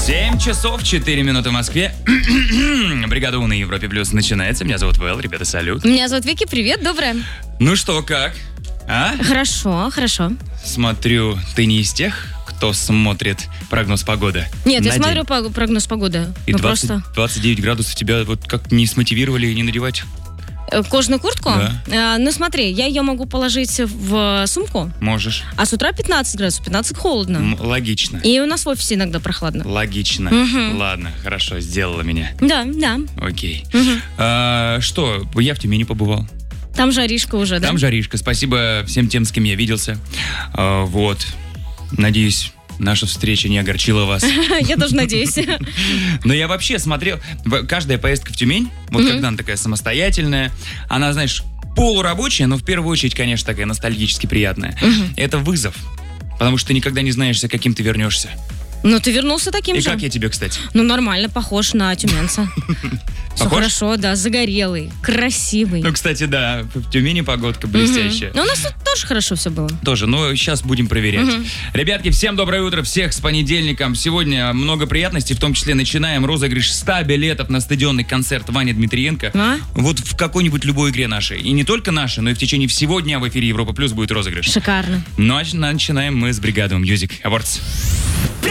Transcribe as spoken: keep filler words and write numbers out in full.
семь часов четыре минуты в Москве. Бригада У на Европе Плюс начинается. Меня зовут Вэл, ребята, салют. Меня зовут Вики, привет, доброе. Ну что, как? А? Хорошо, хорошо. Смотрю, ты не из тех, кто смотрит прогноз погоды? Нет, на я день? смотрю по- прогноз погоды. И ну двадцать, просто двадцать девять градусов тебя вот как не смотивировали не надевать? Э, кожаную куртку? Да. Э, ну смотри, я ее могу положить в сумку, Можешь. а с утра пятнадцать градусов, пятнадцать холодно. М, логично. И у нас в офисе иногда прохладно. Логично. Мгм. Ладно, хорошо, сделала меня. Да, да. Окей. Мгм. А, что, я в Тюмени побывал. Там жаришка уже, да? Там жаришка. Спасибо всем тем, с кем я виделся. А, вот. Надеюсь, наша встреча не огорчила вас. Я тоже надеюсь. Но я вообще смотрел... в- Каждая поездка в Тюмень, вот Мгм. когда она такая самостоятельная, она, знаешь, полурабочая, но в первую очередь, конечно, такая ностальгически приятная. Мгм. Это вызов. Потому что ты никогда не знаешь, за каким ты вернешься. Ну, ты вернулся таким И же. как я тебе, кстати? Ну, нормально, похож на тюменца. Все Похож? хорошо, да, загорелый, красивый. Ну, кстати, да, в Тюмени погодка блестящая. Мгм. Ну, у нас тут тоже хорошо все было. Тоже, но сейчас будем проверять. Мгм. Ребятки, всем доброе утро, всех с понедельником. Сегодня много приятностей, в том числе начинаем розыгрыш ста билетов на стадионный концерт Вани Дмитриенко. А? Вот в какой-нибудь любой игре нашей. И не только нашей, но и в течение всего дня в эфире Европа Плюс будет розыгрыш. Шикарно. Ну а начинаем мы с бригады Music Awards.